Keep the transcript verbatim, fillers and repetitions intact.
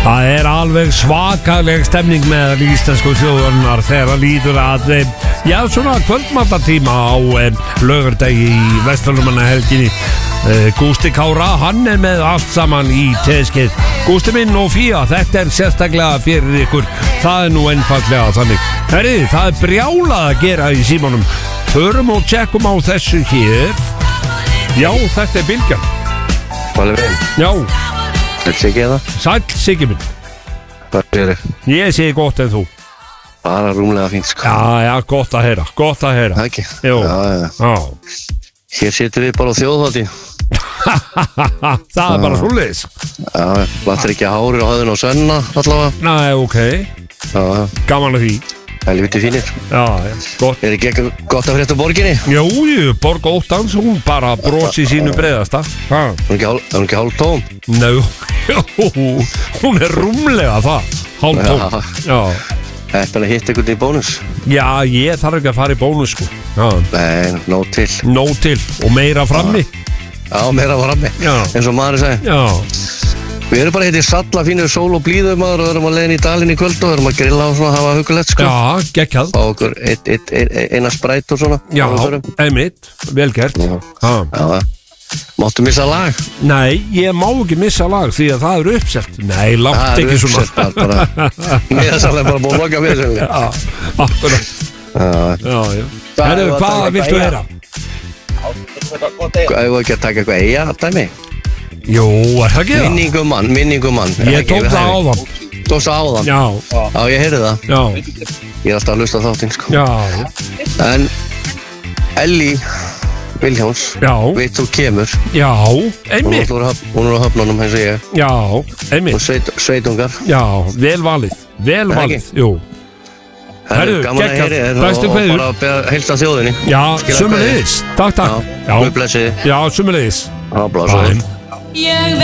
Það er alveg svakaleg stemning með íslensku þjóðarinnar þegar það líður að já, svona kvöldmattatíma á laugardegi í Vestlumannahelginni. Gústi Kára, hann er með allt saman í teskeið. Gústi minn og Fía, þetta er sérstaklega fyrir ykkur. Það er nú einfallega þannig. Herri, það er brjálað að gera í símanum. Förum og tjekkum á þessu hér. Já, þetta er Bylgjan. Valur minn. Já. Sæll Siggi eða? Sæll Siggi minn. Hvað er þið? Ég sé gott en þú. Bara rúmlega fínt sko. Já, já, gott að heyra, gott að heyra. Það ekki? Jú. Já, já. Já. Hér situm við bara á þjóðhátti. Það er bara svoleiðis. Já, lattir ekki hárið á höfðinu og sönna allavega. Næ, ok. Já, já. Gaman að því. Helviti fínir. Já, já, gott. Er ekki gott að frétta borginni? Jú, jú, Borg Óttans, hún bara brosi sínu breiðasta. Ha. Hún er ekki hálf, hún er ekki hálf tóm? Ná, jú, hún er rúmlega það. Hálf tóm. Já. Þetta er að hitta einhvern í bónus. Já, ég þarf ekki að fara í bónus, sko. Já. Nei, nóg til. Nóg til og meira frammi. Já, meira frammi. Já. Eins og maður segi. Já. Við erum bara hitt í Salla, fínir sól og blíðu maður og erum að leiðin í dalinn í kvöld og erum að grilla og svona, hafa hugulegt sko. Já, geggjað. Á okkur eitt, eitt, eitt, eina sprætt og svona. Já, einmitt, vel gert. Já. Já. Máttu missa lag? Nei, ég má ekki missa lag því að það er uppselt. Nei, látt ekki svona. Það er uppselt bara. Mér er sannlega bara búin að loka við þessu. Já, akkurat. Já, já, já. Herru, hvað viltu vera? Ég var ekki að taka eitthvað eiga dæmi. Jú, er það ekki það? Minningum mann, minningum mann. Ég tók það áðan. Tók það áðan? Já. Já, ég heyrði það. Já. Ég er alltaf að hlusta á þáttinn, sko. Já. En Elli Vilhjáns, já. Veit þú kemur. Já, einmitt. Hún er á höfnunum, eins og ég. Já, einmitt. Og sveit, sveitungar. Já, vel valið. Vel valið, jú. Herru, geggjað, bestu kveður. Og bara að beða heilsa þjóðinni. Já, sömuleiðis. Takk, takk. Já, blessiði. Já, sömuleiðis. Já, blessaði.